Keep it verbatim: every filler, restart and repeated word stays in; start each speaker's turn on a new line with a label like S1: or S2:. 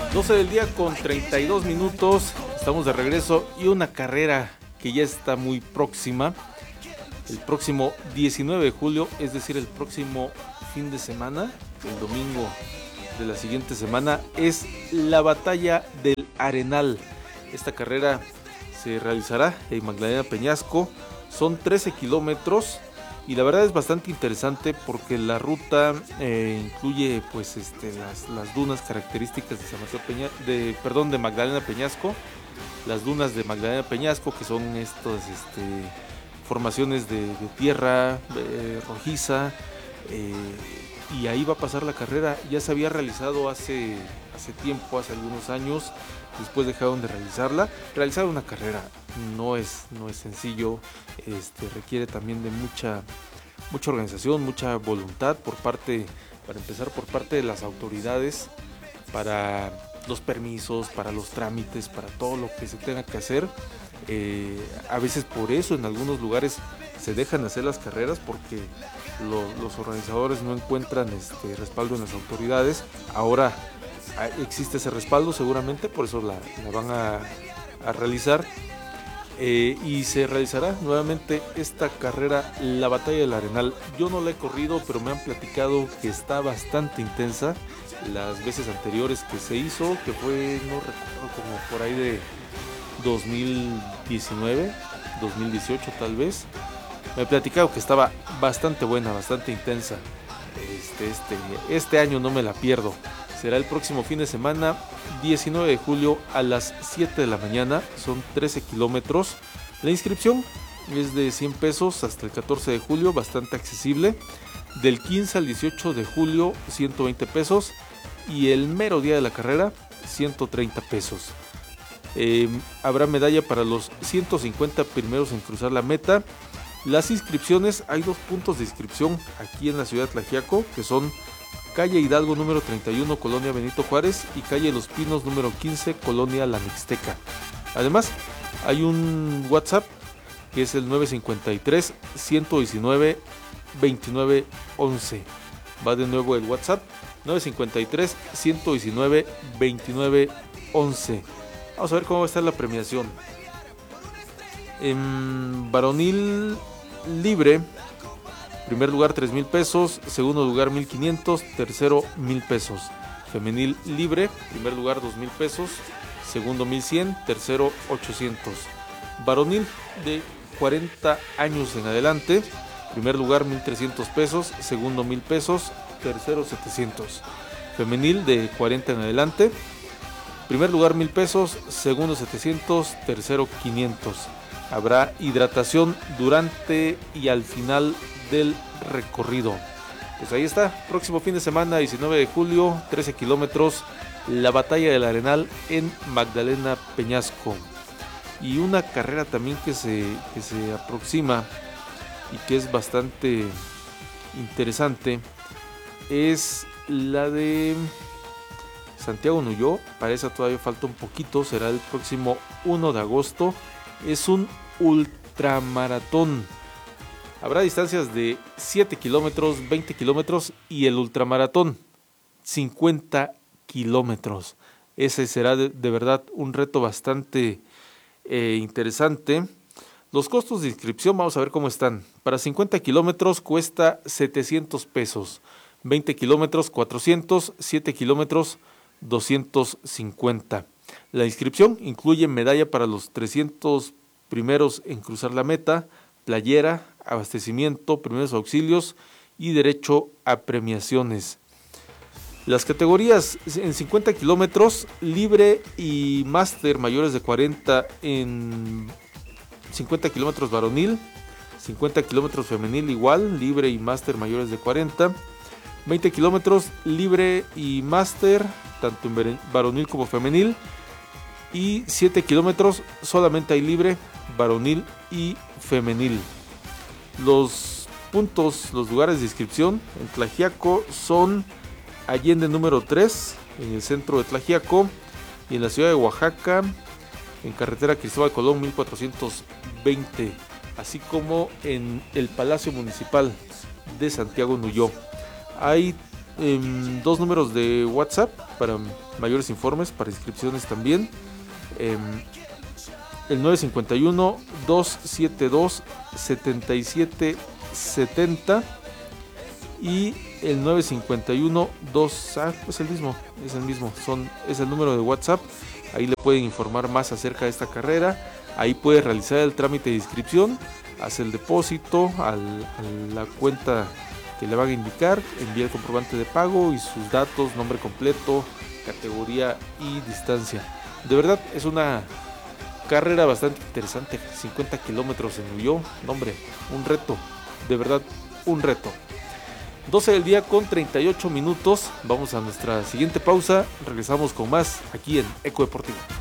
S1: doce del día con treinta y dos minutos, estamos de regreso y una carrera que ya está muy próxima, el próximo diecinueve de julio, es decir, el próximo fin de semana, el domingo de la siguiente semana, es la Batalla del Arenal. Esta carrera se realizará en Magdalena Peñasco, son trece kilómetros. Y la verdad es bastante interesante porque la ruta eh, incluye pues este las, las dunas características de San Mateo Peña, de perdón de Magdalena Peñasco, las dunas de Magdalena Peñasco, que son estas este, formaciones de, de tierra eh, rojiza, eh, y ahí va a pasar la carrera. Ya se había realizado hace hace tiempo, hace algunos años. Después dejaron de realizarla. Realizar una carrera no es, no es sencillo, este, requiere también de mucha, mucha organización, mucha voluntad por parte, para empezar por parte de las autoridades, para los permisos, para los trámites, para todo lo que se tenga que hacer. Eh, a veces por eso en algunos lugares se dejan hacer las carreras porque lo, los organizadores no encuentran este respaldo en las autoridades. Ahora existe ese respaldo seguramente, por eso la, la van a, a realizar, eh, y se realizará nuevamente esta carrera, la Batalla del Arenal. Yo no la he corrido, pero me han platicado que está bastante intensa. Las veces anteriores que se hizo, que fue, no recuerdo, como por ahí de dos mil diecinueve, dos mil dieciocho tal vez, me han platicado que estaba bastante buena, bastante intensa. Este, este, este año no me la pierdo. Será el próximo fin de semana, diecinueve de julio a las siete de la mañana. Son trece kilómetros. La inscripción es de cien pesos hasta el catorce de julio, bastante accesible. Del quince al dieciocho de julio, ciento veinte pesos. Y el mero día de la carrera, ciento treinta pesos. Eh, habrá medalla para los ciento cincuenta primeros en cruzar la meta. Las inscripciones, hay dos puntos de inscripción aquí en la ciudad de Tlaxiaco, que son calle Hidalgo número treinta y uno, Colonia Benito Juárez, y calle Los Pinos número quince, Colonia La Mixteca. Además, hay un WhatsApp que es el nueve cinco tres, uno uno nueve, dos nueve once. Va de nuevo el WhatsApp, nueve cinco tres, uno uno nueve, dos nueve once. Vamos a ver cómo va a estar la premiación. En varonil libre, primer lugar tres mil pesos, segundo lugar mil quinientos, tercero mil pesos. Femenil libre, primer lugar dos mil pesos, segundo mil cien, tercero ochocientos. Varonil de cuarenta años en adelante, primer lugar mil trescientos pesos, segundo mil pesos, tercero setecientos. Femenil de cuarenta en adelante, primer lugar mil pesos, segundo setecientos, tercero quinientos. Habrá hidratación durante y al final del recorrido. Pues ahí está, próximo fin de semana, diecinueve de julio, trece kilómetros, la Batalla del Arenal en Magdalena Peñasco. Y una carrera también que se, que se aproxima y que es bastante interesante es la de Santiago Nuyó. Para esa todavía falta un poquito, será el próximo primero de agosto. Es un ultramaratón. Habrá distancias de siete kilómetros, veinte kilómetros y el ultramaratón cincuenta kilómetros. Ese será de, de verdad un reto bastante eh, interesante. Los costos de inscripción, vamos a ver cómo están. Para cincuenta kilómetros cuesta setecientos pesos, veinte kilómetros cuatrocientos, siete kilómetros doscientos cincuenta. La inscripción incluye medalla para los trescientos primeros en cruzar la meta, playera, abastecimiento, primeros auxilios y derecho a premiaciones. Las categorías en cincuenta kilómetros, libre y máster mayores de cuarenta en cincuenta kilómetros varonil, cincuenta kilómetros femenil igual, libre y máster mayores de cuarenta, veinte kilómetros libre y máster, tanto en varonil como femenil, y siete kilómetros solamente hay libre, varonil y femenil. Los puntos, los lugares de inscripción en Tlaxiaco son Allende número tres, en el centro de Tlaxiaco, y en la ciudad de Oaxaca, en carretera Cristóbal Colón mil cuatrocientos veinte, así como en el Palacio Municipal de Santiago Nuyó. Hay eh, dos números de WhatsApp para mayores informes, para inscripciones también. Eh, el nueve cinco uno, dos siete dos, siete siete siete cero y el nueve cinco uno, dos, ah, es el mismo, es el mismo, son, es el número de WhatsApp. Ahí le pueden informar más acerca de esta carrera. Ahí puede realizar el trámite de inscripción, hace el depósito al, a la cuenta que le van a indicar, envía el comprobante de pago y sus datos, nombre completo, categoría y distancia. De verdad es una carrera bastante interesante, cincuenta kilómetros en Uyó, hombre, un reto, de verdad un reto. doce del día con treinta y ocho minutos, vamos a nuestra siguiente pausa, regresamos con más aquí en Eco Deportivo.